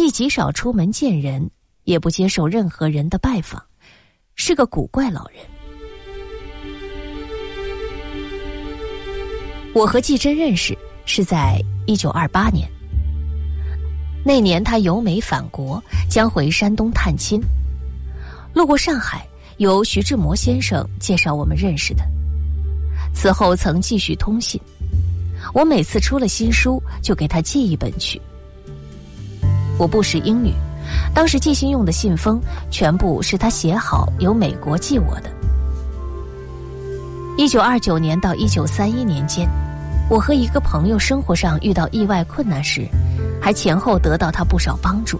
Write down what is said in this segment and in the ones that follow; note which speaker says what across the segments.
Speaker 1: 既极少出门见人，也不接受任何人的拜访，是个古怪老人。我和季真认识是在1928年，那年他由美返国，将回山东探亲，路过上海，由徐志摩先生介绍我们认识的。此后曾继续通信，我每次出了新书就给他寄一本去。我不识英语，当时寄信用的信封全部是他写好由美国寄我的。1929年到1931年间，我和一个朋友生活上遇到意外困难时，还前后得到他不少帮助。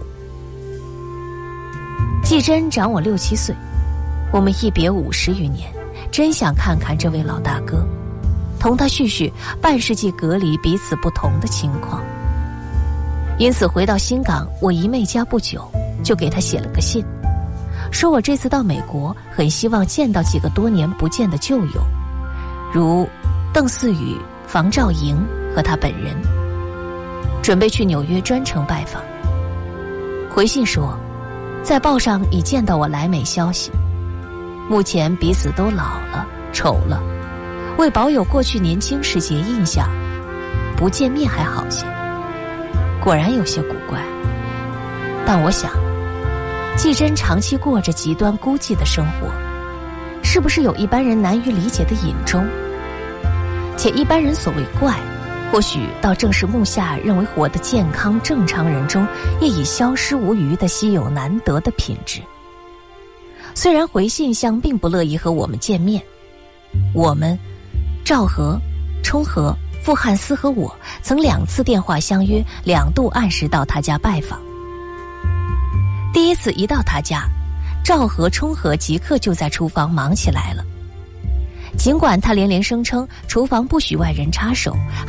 Speaker 1: 季真长我6、7岁，我们一别50余年，真想看看这位老大哥，同他叙叙半世纪隔离彼此不同的情况。因此回到新港我姨妹家不久，就给他写了个信，说我这次到美国很希望见到几个多年不见的旧友，如邓嗣宇、房兆莹和他本人，准备去纽约专程拜访。回信说在报上已见到我来美消息，目前彼此都老了丑了，为保有过去年轻时节印象，不见面还好些。果然有些古怪，但我想季真长期过着极端孤寂的生活，是不是有一般人难于理解的隐衷？且一般人所谓怪，或许倒正是目下认为活得健康正常人中也已消失无余的稀有难得的品质。虽然回信箱并不乐意和我们见面，我们赵和、冲和、傅汉思和我曾2次电话相约，2度按时到他家拜访。第一次一到他家，赵和、冲和即刻就在厨房忙起来了。尽管他连连声称厨房不许外人插手，